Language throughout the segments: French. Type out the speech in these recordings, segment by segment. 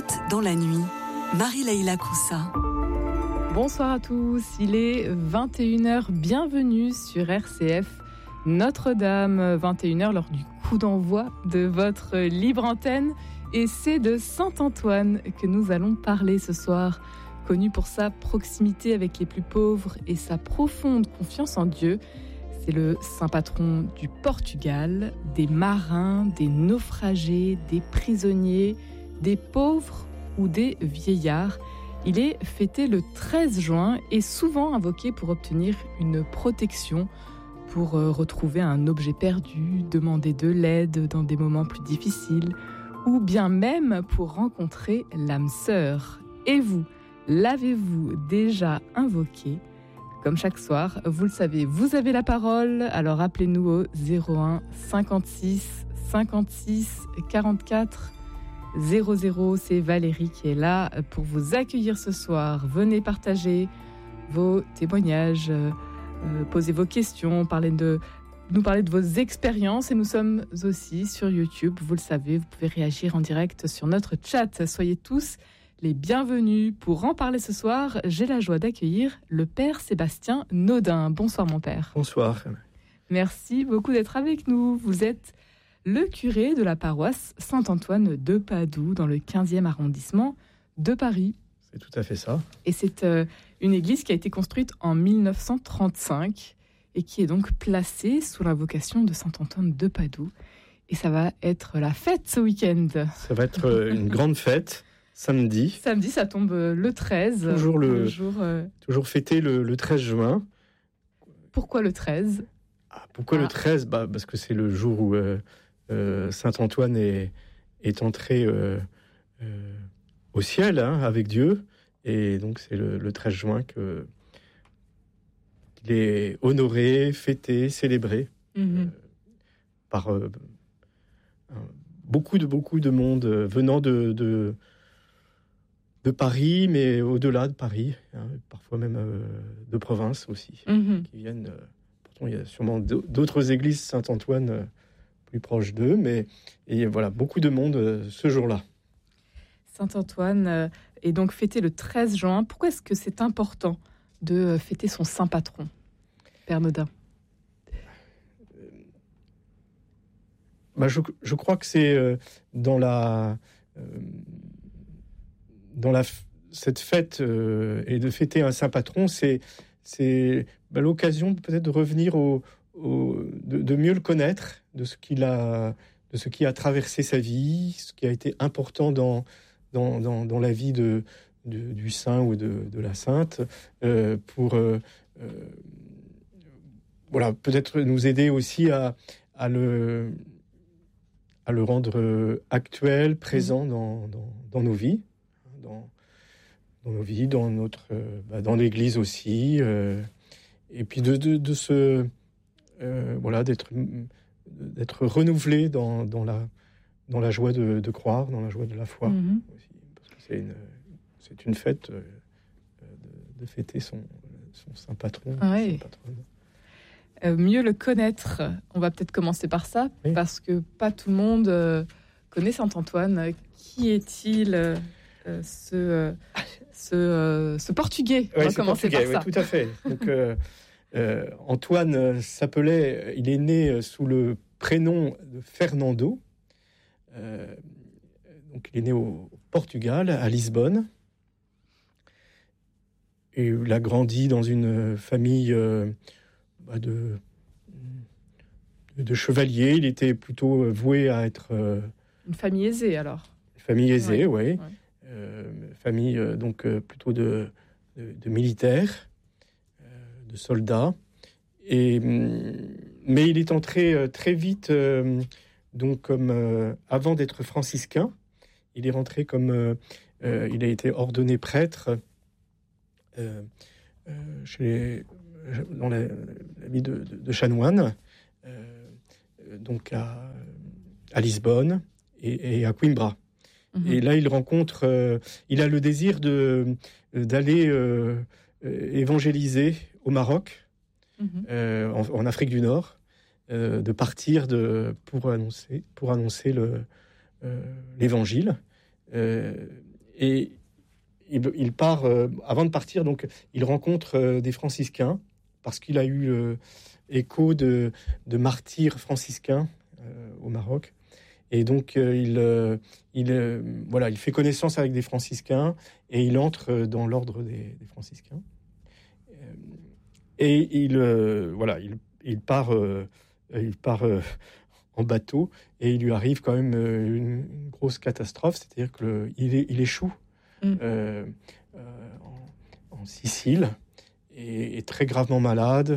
écoute dans la nuit, Marie-Leïla Koussa. Bonsoir à tous, il est 21h, bienvenue sur RCF Notre-Dame, 21h lors du coup d'envoi de votre libre antenne. Et c'est de Saint-Antoine que nous allons parler ce soir. Connu pour sa proximité avec les plus pauvres et sa profonde confiance en Dieu, c'est le saint patron du Portugal, des marins, des naufragés, des prisonniers, des pauvres ou des vieillards. Il est fêté le 13 juin et souvent invoqué pour obtenir une protection, pour retrouver un objet perdu, demander de l'aide dans des moments plus difficiles, ou bien même pour rencontrer l'âme sœur. Et vous, l'avez-vous déjà invoqué ? Comme chaque soir, vous le savez, vous avez la parole, alors appelez-nous au 01 56 56 44 00. C'est Valérie qui est là pour vous accueillir ce soir. Venez partager vos témoignages, poser vos questions, nous parler de vos expériences. Et nous sommes aussi sur YouTube, vous le savez, vous pouvez réagir en direct sur notre chat. Soyez tous les bienvenus. Pour en parler ce soir, j'ai la joie d'accueillir le père Sébastien Naudin. Bonsoir mon père. Bonsoir. Merci beaucoup d'être avec nous. Vous êtes le curé de la paroisse Saint-Antoine de Padoue dans le 15e arrondissement de Paris. C'est tout à fait ça. Et c'est une église qui a été construite en 1935 et qui est donc placée sous l'invocation de Saint-Antoine de Padoue. Et ça va être la fête ce week-end. Ça va être une grande fête. Samedi. Samedi, ça tombe le 13. Toujours fêté le 13 juin. Pourquoi le 13 ? Pourquoi le 13 ? Parce que c'est le jour où Saint-Antoine est entré au ciel avec Dieu. Et donc c'est le 13 juin qu'il est honoré, fêté, célébré par beaucoup de monde venant de Paris, mais au-delà de Paris, parfois même de province aussi, qui viennent. Pourtant, il y a sûrement d'autres églises Saint-Antoine plus proches d'eux, mais voilà, beaucoup de monde ce jour-là. Saint-Antoine est donc fêté le 13 juin. Pourquoi est-ce que c'est important de fêter son saint patron, Père Naudin ? Je crois que c'est cette fête et de fêter un saint patron, c'est l'occasion peut-être de revenir de mieux le connaître, de ce qui a traversé sa vie, ce qui a été important dans la vie du saint ou de la sainte, pour peut-être nous aider aussi à le rendre actuel, présent dans nos vies. Dans nos vies, dans l'Église aussi, et puis d'être renouvelé dans la joie de croire, dans la joie de la foi aussi, parce que c'est une fête de fêter son saint patron. Oui. Mieux le connaître, on va peut-être commencer par ça, parce que pas tout le monde connaît Saint-Antoine. Qui est-il ce Portugais, on va commencer par ça. Oui, tout à fait. Donc, Antoine il est né sous le prénom de Fernando. Donc, il est né au Portugal, à Lisbonne. Et il a grandi dans une famille de chevaliers. Il était plutôt voué à être... Une famille aisée, alors. Une famille aisée, oui. Famille plutôt de militaires, de soldats, mais il est entré très vite avant d'être franciscain, il est rentré il a été ordonné prêtre dans l'abbaye de chanoine, donc à Lisbonne et à Coimbra. Et là, il rencontre, il a le désir d'aller évangéliser au Maroc, en Afrique du Nord, de partir pour annoncer l'évangile. Et il part, avant de partir, donc il rencontre des franciscains, parce qu'il a eu écho de martyrs franciscains au Maroc. Et donc il fait connaissance avec des franciscains et il entre dans l'ordre des franciscains. Et il part en bateau, et il lui arrive quand même une grosse catastrophe, c'est-à-dire qu'il échoue en Sicile, et est très gravement malade.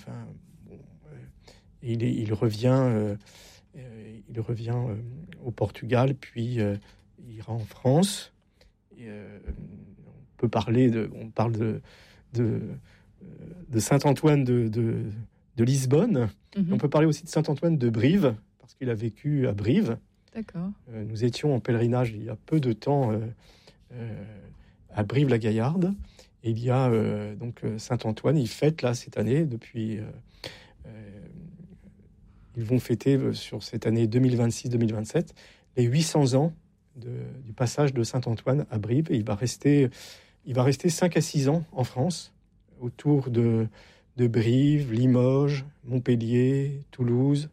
Il revient au Portugal, puis il ira en France. On parle de Saint-Antoine de Lisbonne. On peut parler aussi de Saint-Antoine de Brive, parce qu'il a vécu à Brive. D'accord. Nous étions en pèlerinage il y a peu de temps à Brive-la-Gaillarde. Et il y a donc Saint-Antoine, il fête là cette année, depuis... ils vont fêter sur cette année 2026-2027 les 800 ans du passage de Saint-Antoine à Brive. Et il va rester 5 à 6 ans en France, autour de Brive, Limoges, Montpellier, Toulouse.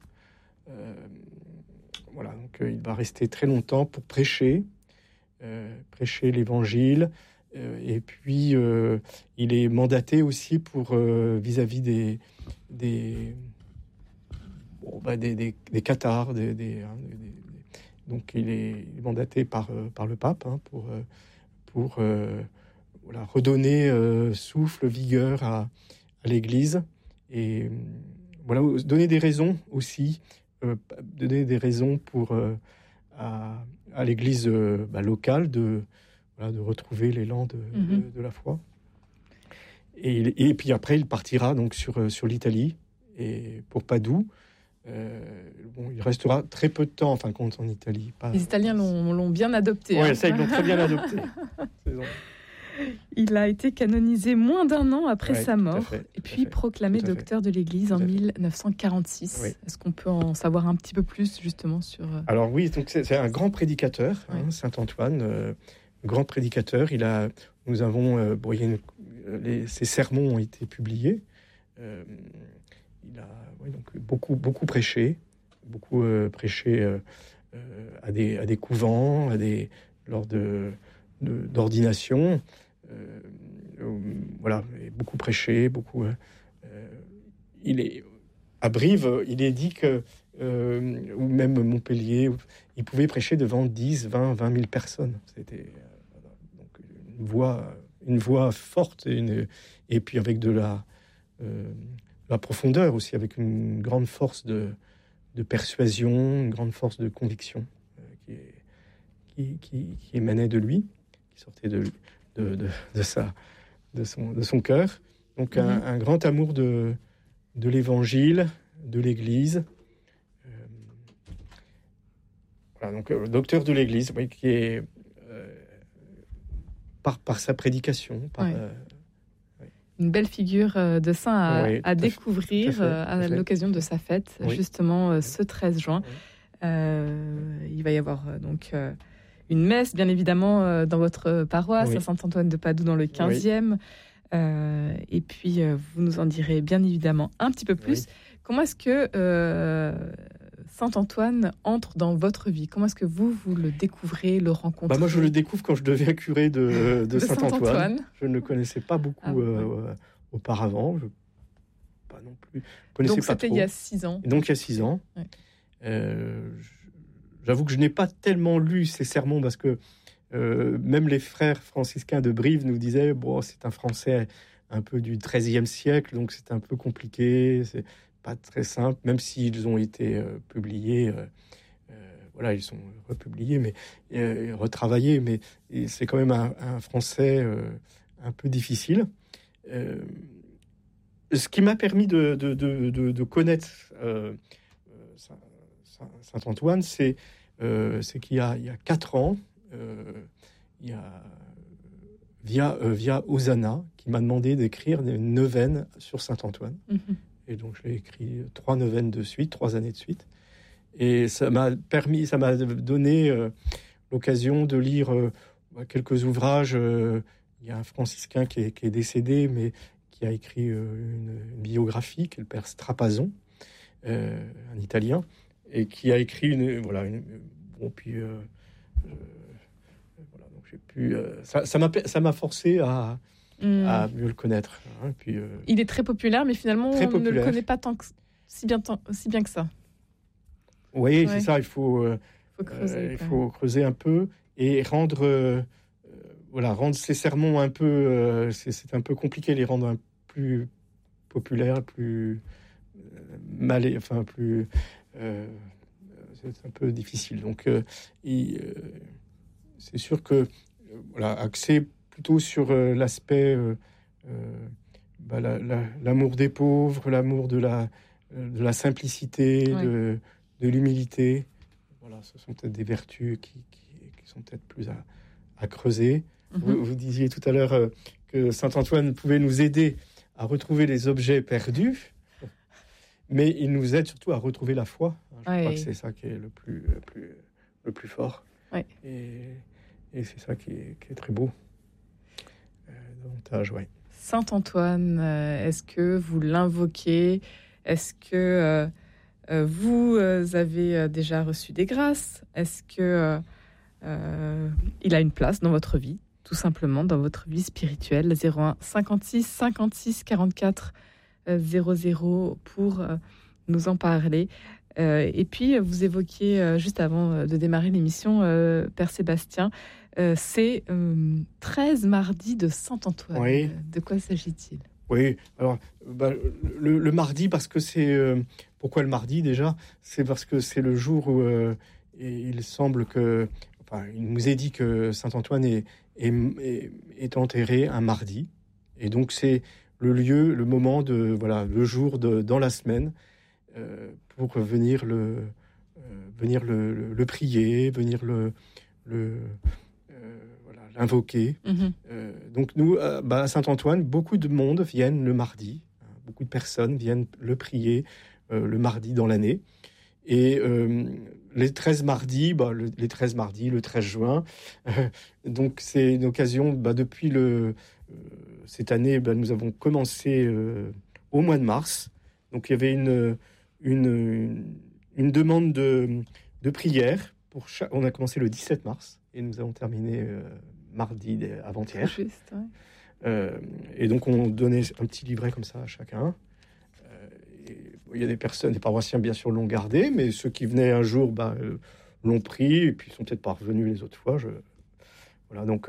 Donc il va rester très longtemps pour prêcher l'Évangile. Et puis il est mandaté aussi pour vis-à-vis des cathares. Donc il est mandaté par le pape pour redonner souffle, vigueur à l'Église, et donner des raisons aussi, pour à l'Église locale de retrouver l'élan de la foi. Et puis après, il partira donc sur l'Italie, et pour Padoue. Il restera très peu de temps, en fin de compte, en Italie. Les Italiens l'ont bien adopté. Oui, ça, ils l'ont très bien adopté. Il a été canonisé moins d'un an après sa mort, et puis proclamé docteur de l'Église en 1946. Oui. Est-ce qu'on peut en savoir un petit peu plus, justement, sur... Alors oui, donc c'est un grand prédicateur, Saint-Antoine, grand prédicateur. Ses sermons ont été publiés. Il a donc beaucoup prêché, à des couvents, lors d'ordination. Beaucoup prêché, il est à Brive, il est dit que ou même Montpellier, il pouvait prêcher devant 10, 20 000 personnes. C'était donc une voix forte, et puis avec de la profondeur aussi, avec une grande force de persuasion, une grande force de conviction qui émanait de lui, qui sortait de son cœur. Donc un grand amour de l'Évangile, de l'Église. Donc docteur de l'Église, qui est par sa prédication, une belle figure de saint à découvrir à l'occasion de sa fête, justement ce 13 juin. Il va y avoir donc une messe, bien évidemment, dans votre paroisse, à Saint-Antoine de Padoue, dans le 15e. Et puis, vous nous en direz bien évidemment un petit peu plus. Comment est-ce que Saint-Antoine entre dans votre vie? Comment est-ce que vous le découvrez, le rencontrez? Moi, je le découvre quand je deviens curé de Saint-Antoine. Je ne le connaissais pas beaucoup auparavant. Pas non plus. Donc, c'était il y a 6 ans. Et donc, il y a 6 ans. J'avoue que je n'ai pas tellement lu ces sermons, parce que même les frères franciscains de Brive nous disaient c'est un français un peu du XIIIe siècle, donc c'est un peu compliqué, c'est pas très simple, même s'ils ont été publiés, ils sont republiés, mais retravaillés, mais c'est quand même un français un peu difficile. Ce qui m'a permis de connaître Saint-Antoine, c'est qu'il y a 4 ans, il y a via Hosanna, qui m'a demandé d'écrire une neuvaine sur Saint-Antoine. Et donc je l'ai écrit 3 neuvaines de suite, 3 années de suite. Et ça m'a donné l'occasion de lire quelques ouvrages. Il y a un franciscain qui est décédé, mais qui a écrit une biographie, qui est le père Strapazon, un Italien, et qui a écrit voilà, puis voilà, donc j'ai pu, ça m'a forcé à mieux le connaître. Hein, puis, il est très populaire, mais finalement, très on populaire. ne le connaît pas si bien que ça. Oui, c'est ça, il faut creuser un peu et rendre ces sermons un peu... c'est un peu compliqué, les rendre plus populaires, plus plus... c'est un peu difficile. Donc, c'est sûr que axé plutôt sur l'aspect l'amour des pauvres, l'amour de la simplicité, de l'humilité. Voilà, ce sont peut-être des vertus qui sont peut-être plus à creuser. Vous disiez tout à l'heure que saint Antoine pouvait nous aider à retrouver les objets perdus, mais il nous aide surtout à retrouver la foi. Je crois que c'est ça qui est le plus fort. Ouais. Et c'est ça qui est très beau. Davantage, ouais. Saint Antoine, est-ce que vous l'invoquez? Est-ce que vous avez déjà reçu des grâces? Est-ce que il a une place dans votre vie, tout simplement, dans votre vie spirituelle? 01 56 56 44 00 pour nous en parler. Et puis, vous évoquiez, juste avant de démarrer l'émission, Père Sébastien, c'est 13 mardis de Saint-Antoine. Oui. De quoi s'agit-il? Oui, alors, le mardi, parce que c'est... pourquoi le mardi, déjà? C'est parce que c'est le jour où il semble que... Enfin, il nous est dit que Saint-Antoine est enterré un mardi. Et donc, c'est le lieu, le moment, le jour dans la semaine, pour venir le prier, venir l'invoquer. Donc nous, à Saint-Antoine, beaucoup de monde viennent le mardi. Beaucoup de personnes viennent le prier le mardi dans l'année. Et les 13 mardis, le 13 juin, donc c'est une occasion, depuis cette année, nous avons commencé au mois de mars. Donc il y avait une demande de prière. On a commencé le 17 mars et nous avons terminé mardi avant-hier. Juste, ouais. Et donc on donnait un petit livret comme ça à chacun. Il y a des paroissiens bien sûr l'ont gardé, mais ceux qui venaient un jour l'ont pris et puis sont peut-être pas revenus les autres fois. Voilà, donc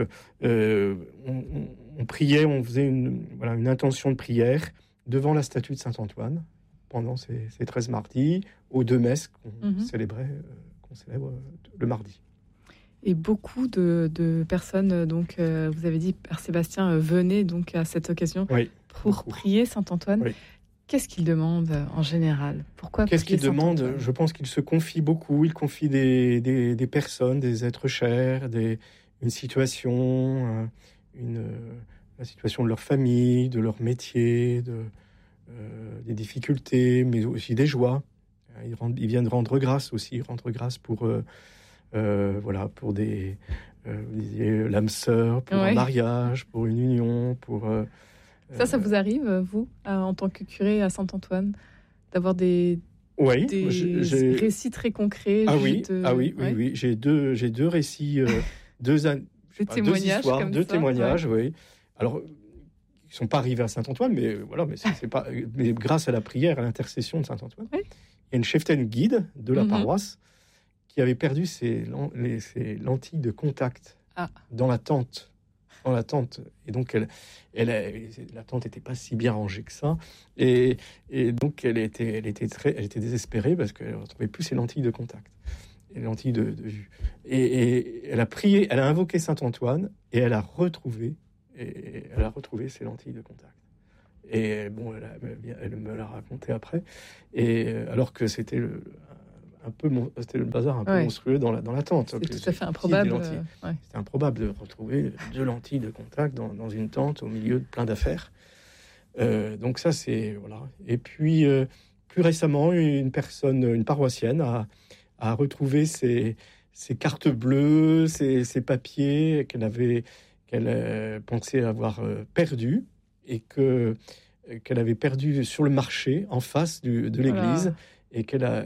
on priait, on faisait une intention de prière devant la statue de Saint Antoine pendant ces 13 mardis, aux 2 messes qu'on célèbre le mardi. Et beaucoup de personnes, donc vous avez dit, Père Sébastien, venaient donc à cette occasion pour prier Saint Antoine. Oui. Qu'est-ce qu'il demande en général? Pourquoi Qu'est-ce qu'il demande? Je pense qu'il se confie beaucoup. Il confie des personnes, des êtres chers, une situation, la situation de leur famille, de leur métier, des difficultés, mais aussi des joies. Ils viennent rendre grâce aussi, pour pour l'âme sœur, pour un mariage, pour une union, pour... Ça vous arrive, vous, en tant que curé à Saint-Antoine, d'avoir des récits très concrets? Oui. J'ai deux récits, deux témoignages, oui. Alors, ils ne sont pas arrivés à Saint-Antoine, mais c'est pas... mais grâce à la prière, à l'intercession de Saint-Antoine, il y a une cheftaine guide de la paroisse qui avait perdu ses lentilles de contact dans la tente. Et donc la tente n'était pas si bien rangée que ça, et donc elle était désespérée parce qu'elle ne retrouvait plus ses lentilles de contact, et les lentilles de vue. Et elle a prié, elle a invoqué Saint Antoine, et elle a retrouvé ses lentilles de contact. Et bon, elle me l'a raconté après, et alors que c'était le bazar un peu monstrueux dans la tente. C'est tout à fait improbable. C'était improbable de retrouver 2 lentilles de contact dans une tente au milieu de plein d'affaires. Donc ça, c'est... Voilà. Et puis, plus récemment, une paroissienne a retrouvé ses ses cartes bleues, ses papiers qu'elle pensait avoir perdus et qu'elle avait perdus sur le marché en face de l'église. Voilà.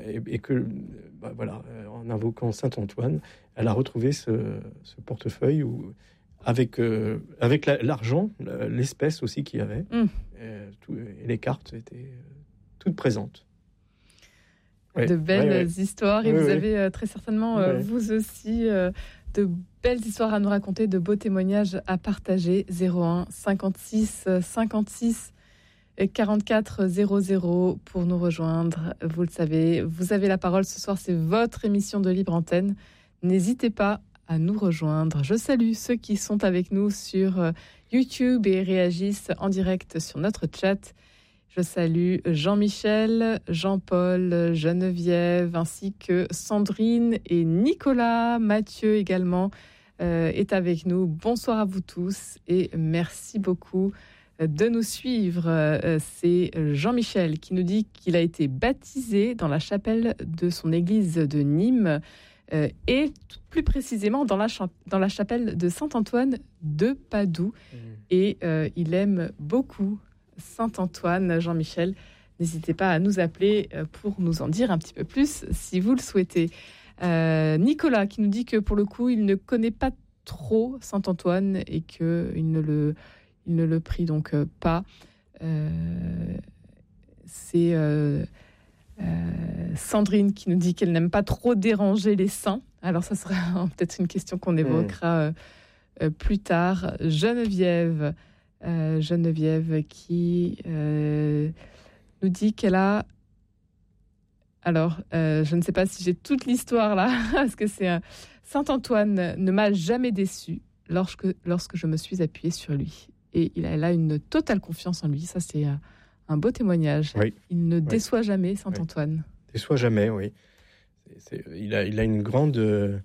En invoquant Saint Antoine, elle a retrouvé ce portefeuille avec l'argent, l'espèce aussi qu'il y avait, et les cartes étaient toutes présentes. De belles histoires, et vous avez très certainement, vous aussi, de belles histoires à nous raconter, de beaux témoignages à partager. 01 56 56 44 00 pour nous rejoindre. Vous le savez, vous avez la parole ce soir, c'est votre émission de Libre Antenne. N'hésitez pas à nous rejoindre. Je salue ceux qui sont avec nous sur YouTube et réagissent en direct sur notre chat. Je salue Jean-Michel, Jean-Paul, Geneviève, ainsi que Sandrine et Nicolas. Mathieu également est avec nous. Bonsoir à vous tous et merci beaucoup de nous suivre. C'est Jean-Michel qui nous dit qu'il a été baptisé dans la chapelle de son église de Nîmes et plus précisément dans la chapelle de Saint-Antoine de Padoue. Et il aime beaucoup Saint-Antoine. Jean-Michel, n'hésitez pas à nous appeler pour nous en dire un petit peu plus si vous le souhaitez. Nicolas qui nous dit que pour le coup il ne connaît pas trop Saint-Antoine et qu'il ne le prie donc pas. C'est Sandrine qui nous dit qu'elle n'aime pas trop déranger les saints. Alors ça sera peut-être une question qu'on évoquera plus tard. Geneviève qui nous dit qu'elle a... Alors, je ne sais pas si j'ai toute l'histoire là, parce que c'est Saint-Antoine ne m'a jamais déçu lorsque je me suis appuyée sur lui. Et elle a une totale confiance en lui. Ça, c'est un beau témoignage. Oui. Il ne déçoit jamais, Saint-Antoine. Oui. Déçoit jamais, oui. Il a une grande...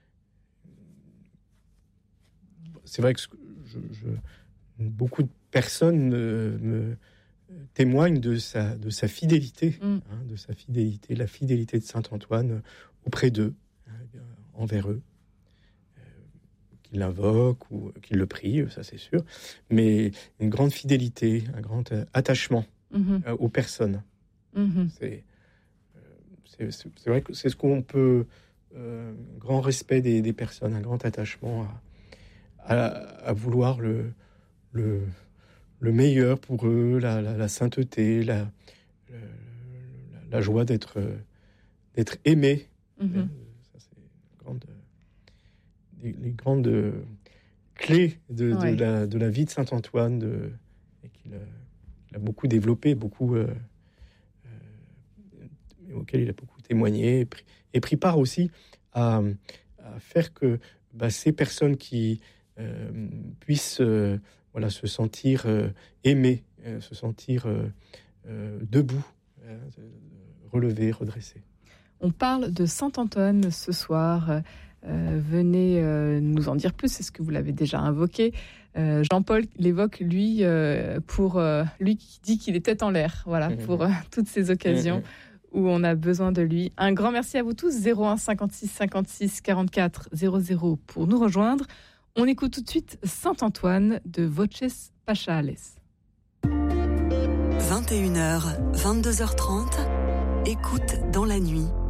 C'est vrai que beaucoup de personnes me témoignent de sa fidélité, la fidélité de Saint-Antoine auprès d'eux, envers eux. Qu'il l'invoque ou qu'il le prie, ça c'est sûr, mais une grande fidélité, un grand attachement aux personnes. C'est vrai que c'est ce qu'on peut, un grand respect des personnes, un grand attachement à vouloir le meilleur pour eux, la sainteté, la joie d'être aimé. Ça c'est les grandes clés de la vie de Saint-Antoine, et qu'il a beaucoup développé, auquel il a beaucoup témoigné et pris part aussi à faire que ces personnes qui puissent se sentir aimées, se sentir debout, relevées, redressées. On parle de Saint-Antoine ce soir. Venez nous en dire plus, c'est ce que vous l'avez déjà invoqué. Jean-Paul l'évoque, lui, pour lui qui dit qu'il est tête en l'air, pour toutes ces occasions où on a besoin de lui. Un grand merci à vous tous. 01 56 56 44 00 pour nous rejoindre. On écoute tout de suite Saint-Antoine de Voces Pachales. 21h, 22h30, écoute dans la nuit.